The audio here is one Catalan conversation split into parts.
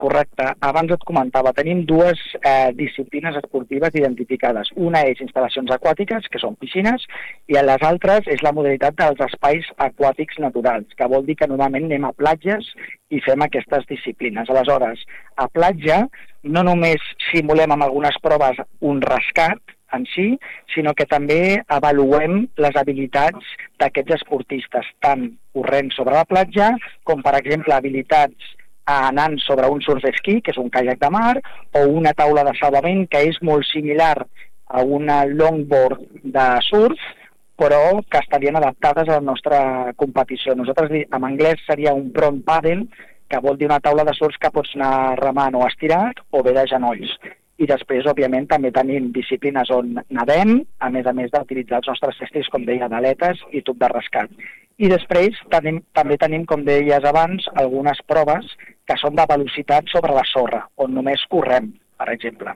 Correcte. Abans et comentava, tenim dues disciplines esportives identificades. Una és instal·lacions aquàtiques, que són piscines, i les altres és la modalitat dels espais aquàtics naturals, que vol dir que normalment anem a platges i fem aquestes disciplines. Aleshores, a platja no només simulem amb algunes proves un rescat en si, sinó que també avaluem les habilitats d'aquests esportistes, tant corrent sobre la platja com, per exemple, habilitats anant sobre un surf esquí, que és un caiac de mar, o una taula de salvament, que és molt similar a una longboard de surf, però que estarien adaptades a la nostra competició. Nosaltres, en anglès, seria un prone paddle, que vol dir una taula de surf que pots anar remant o estirat o bé de genolls. I després, òbviament, també tenim disciplines on nadem, a més d'utilitzar els nostres estris, com deia, d'aletes i tub de rescat. I després també tenim, com deies abans, algunes proves que són de velocitat sobre la sorra, on només correm, per exemple.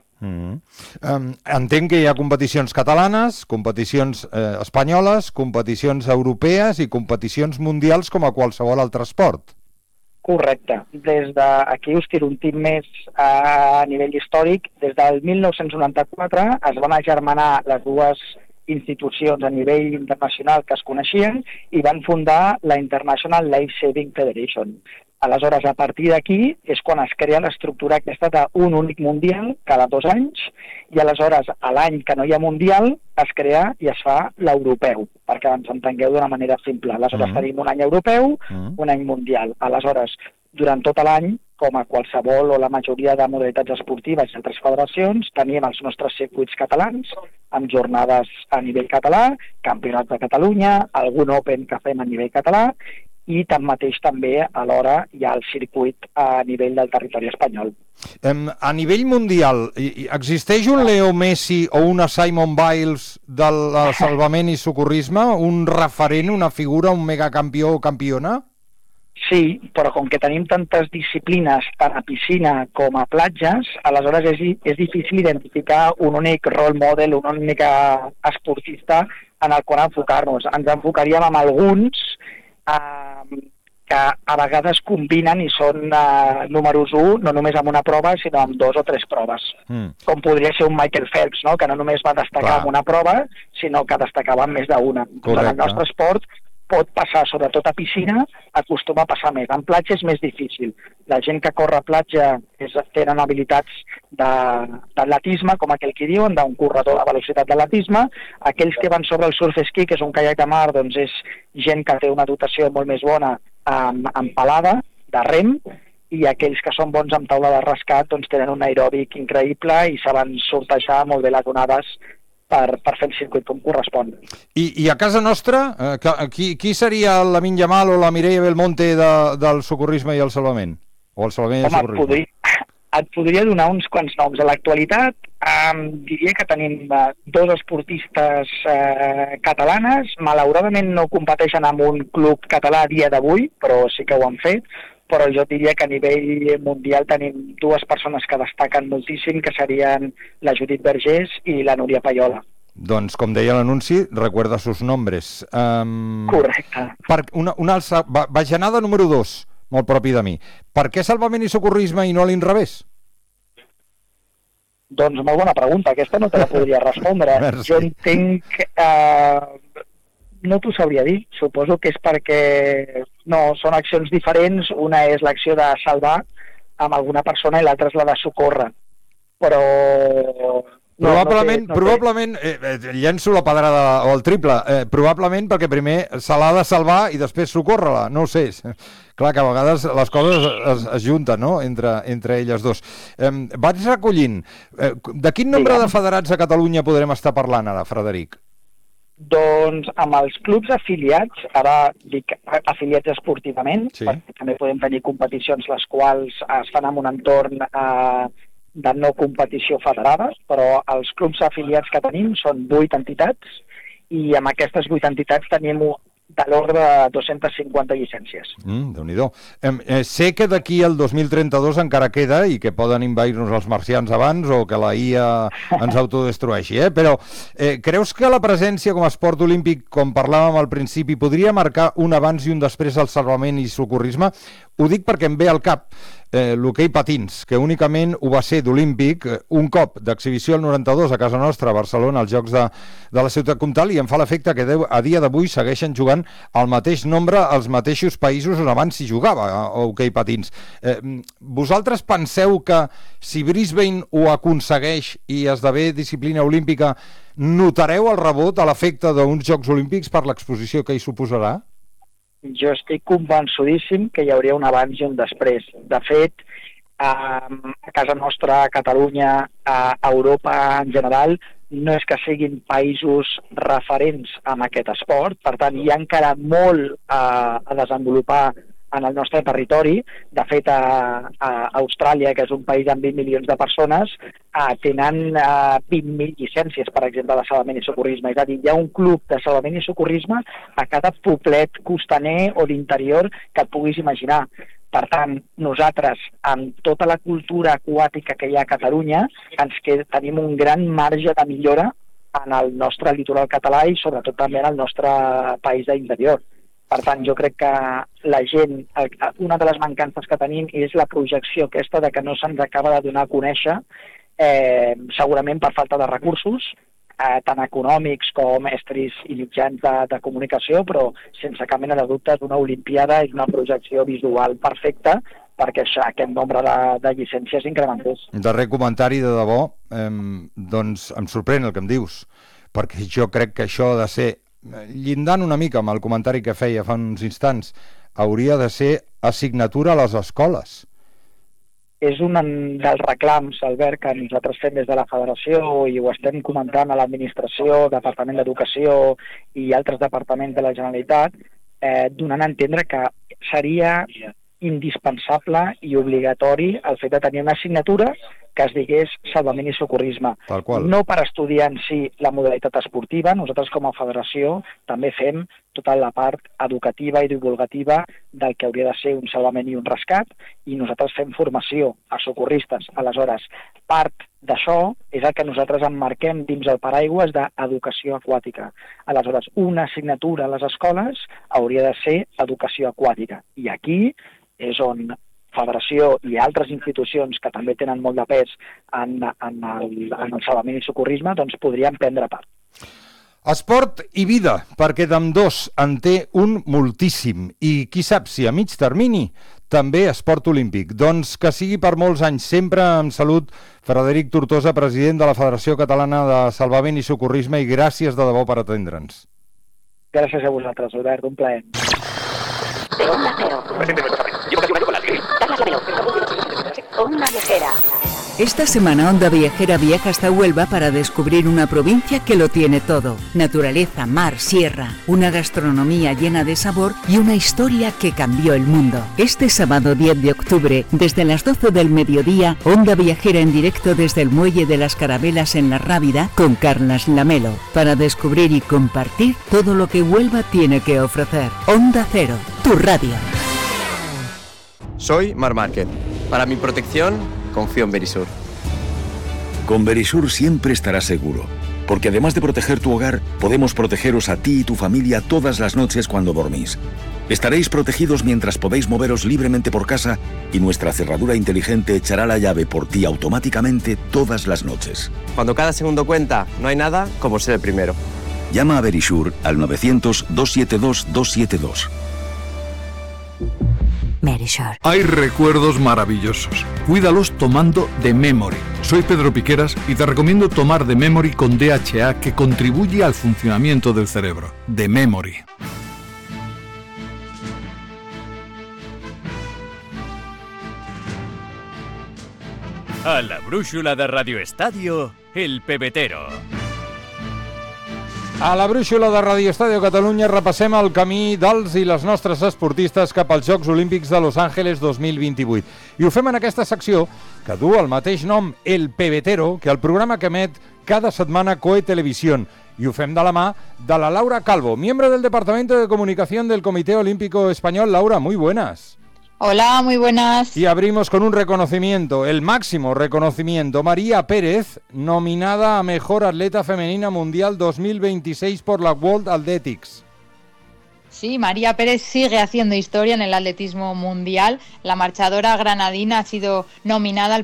Entenc que hi ha competicions catalanes, competicions espanyoles, competicions europees i competicions mundials com a qualsevol altre esport. Correcte. Des d'aquí us tiro un tip més a nivell històric. Des del 1994 es van agermanar les dues institucions a nivell internacional que es coneixien i van fundar la International Life Saving Federation. Aleshores, a partir d'aquí és quan es crea l'estructura aquesta d'un únic mundial cada 2 anys i aleshores a l'any que no hi ha mundial es crea i es fa l'europeu, perquè ens entengueu d'una manera simple. Aleshores tenim un any europeu, un any mundial. Aleshores, durant tot l'any, com a qualsevol o la majoria de modalitats esportives i altres federacions, tenim els nostres circuits catalans, amb jornades a nivell català, campionats de Catalunya, algun Open que fem a nivell català, i tanmateix també alhora hi ha el circuit a nivell del territori espanyol. A nivell mundial, existeix un Leo Messi o una Simone Biles del salvament i socorrisme? Un referent, una figura, un megacampió o campiona? Sí, però com que tenim tantes disciplines tant a piscina com a platges, aleshores és difícil identificar un únic role model, un únic esportista en el qual enfocar-nos. Ens enfocaríem en alguns que a vegades combinen i són números 1, no només amb una prova, sinó amb 2 o 3 proves. Com podria ser un Michael Phelps, no? Que no només va destacar en una prova, sinó que destacava en més d'una. En el nostre esport pot passar, sobretot a piscina, acostuma a passar més. En platja és més difícil. La gent que corre a platja tenen habilitats d'atletisme, com aquell que diuen, d'un corredor de velocitat d'atletisme. Aquells que van sobre el surf esquí, que és un caiac de mar, doncs és gent que té una dotació molt més bona amb palada, de rem, i aquells que són bons amb taula de rescat doncs tenen un aeròbic increïble i saben sortejar molt bé les onades per fer el circuit com correspon. I a casa nostra, qui seria la Lamine Yamal o la Mireia Belmonte del socorrisme i el salvament? O el salvament i el socorrisme? Et podria donar uns quants noms. A l'actualitat diria que tenim 2 esportistes catalanes. Malauradament no competeixen en un club català a dia d'avui, però sí que ho han fet. Però jo diria que a nivell mundial tenim 2 persones que destaquen moltíssim, que serien la Judit Vergés i la Núria Payola. Doncs, com deia l'anunci, recuerda sus nombres. Correcte. Una bajanada número 2, molt propi de mi. Per què salvament i socorrisme i no a l'inrevés? Doncs molt bona pregunta, aquesta no te la podria respondre. Merci. Jo entenc... No t'ho sabria dir, suposo que és perquè són accions diferents, una és l'acció de salvar amb alguna persona i l'altra és la de socórrer, però... Probablement llenço la pedrada o el triple, probablement perquè primer se l'ha de salvar i després socórrer-la, no ho sé. Clar que a vegades les coses es junten, no?, entre elles dos. Vaig recollint. De quin nombre de federats a Catalunya podrem estar parlant ara, Frederic? Doncs amb els clubs afiliats, ara dic afiliats esportivament, perquè també podem tenir competicions les quals es fan en un entorn de no competició federada, però els clubs afiliats que tenim són 8 entitats i amb aquestes 8 entitats tenim de l'ordre de 250 llicències. Déu-n'hi-do. Sé que d'aquí al 2032 encara queda i que poden invair-nos els marcians abans o que la IA ens autodestrueixi, però creus que la presència com a esport olímpic, com parlàvem al principi, podria marcar un abans i un després al salvament i socorrisme? Ho dic perquè em ve al cap l'hoquei patins, que únicament ho va ser d'olímpic un cop d'exhibició al 92 a casa nostra, a Barcelona, als Jocs de la Ciutat Comtal, i em fa l'efecte que a dia d'avui segueixen jugant el mateix nombre als mateixos països on abans s'hi jugava a hoquei patins. Vosaltres penseu que si Brisbane ho aconsegueix i esdevé disciplina olímpica, notareu el rebot a l'efecte d'uns Jocs Olímpics per l'exposició que hi suposarà? Jo estic convençudíssim que hi hauria un abans i un després. De fet, a casa nostra, a Catalunya, a Europa en general, no és que siguin països referents en aquest esport, per tant, hi ha encara molt a desenvolupar en el nostre territori. De fet, a Austràlia, que és un país amb 20 milions de persones, tenen 20.000 llicències, per exemple, de salvament i socorrisme. És a dir, hi ha un club de salvament i socorrisme a cada poblet costaner o d'interior que et puguis imaginar. Per tant, nosaltres, amb tota la cultura aquàtica que hi ha a Catalunya, tenim un gran marge de millora en el nostre litoral català i sobretot també en el nostre país d'interior. Per tant, jo crec que la gent, una de les mancances que tenim és la projecció aquesta de que no se'ns acaba de donar a conèixer, segurament per falta de recursos, tant econòmics com estris i mitjans de comunicació, però sense cap mena de dubte d'una olimpiada i una projecció visual perfecta perquè aquest nombre de llicències incrementés. Darrer comentari, de debò, doncs em sorprèn el que em dius, perquè jo crec que això ha de ser, llindant una mica amb el comentari que feia fa uns instants, hauria de ser assignatura a les escoles. És un dels reclams, Albert, que nosaltres fem des de la Federació i ho estem comentant a l'Administració, Departament d'Educació i altres departaments de la Generalitat, donant a entendre que seria indispensable i obligatori el fet de tenir una assignatura que es digués salvament i socorrisme. No per estudiar en si la modalitat esportiva, nosaltres com a federació també fem tota la part educativa i divulgativa del que hauria de ser un salvament i un rescat, i nosaltres fem formació a socorristes. Aleshores, part d'això és el que nosaltres emmarquem dins el paraigües d'educació aquàtica. Aleshores, una assignatura a les escoles hauria de ser educació aquàtica. I aquí és on Federació i altres institucions que també tenen molt de pes en el salvament i socorrisme, doncs podrien prendre part. Esport i vida, perquè d'ambdós en té un moltíssim, i qui sap si a mig termini també esport olímpic. Doncs que sigui per molts anys, sempre amb salut. Frederic Tortosa, president de la Federació Catalana de Salvament i Socorrisme, i gràcies de debò per atendre'ns. Gràcies a vosaltres, Albert, un plaer. Onda Viajera. Esta semana Onda Viajera viaja hasta Huelva para descubrir una provincia que lo tiene todo. Naturaleza, mar, sierra, una gastronomía llena de sabor y una historia que cambió el mundo. Este sábado 10 de octubre, desde las 12 del mediodía, Onda Viajera en directo desde el Muelle de las Carabelas en La Rábida con Carlas Lamelo, para descubrir y compartir todo lo que Huelva tiene que ofrecer. Onda Cero, tu radio. Soy Mar Márquez. Para mi protección, confío en Verisur. Con Verisur siempre estarás seguro, porque además de proteger tu hogar, podemos protegeros a ti y tu familia todas las noches cuando dormís. Estaréis protegidos mientras podéis moveros libremente por casa y nuestra cerradura inteligente echará la llave por ti automáticamente todas las noches. Cuando cada segundo cuenta, no hay nada como ser el primero. Llama a Verisur al 900-272-272. Verisur. Hay recuerdos maravillosos. Cuídalos tomando The Memory. Soy Pedro Piqueras y te recomiendo tomar The Memory con DHA, que contribuye al funcionamiento del cerebro. The Memory. A la brúixola de Radio Estadio, El Pebetero. A la brúixola de Radio Estadio Catalunya repassem el camí dels i les nostres esportistes cap als Jocs Olímpics de Los Angeles 2028. I ho fem en aquesta secció que du el mateix nom, El Pebetero, que el programa que emet cada setmana COE Televisión. Y ho fem de la mà de la Laura Calvo, miembro del Departamento de Comunicación del Comité Olímpico Español. Laura, muy buenas. Hola, muy buenas. Y abrimos con un reconocimiento, el máximo reconocimiento. María Pérez, nominada a Mejor Atleta Femenina Mundial 2026 por la World Athletics. Sí, María Pérez sigue haciendo historia en el atletismo mundial. La marchadora granadina ha sido nominada al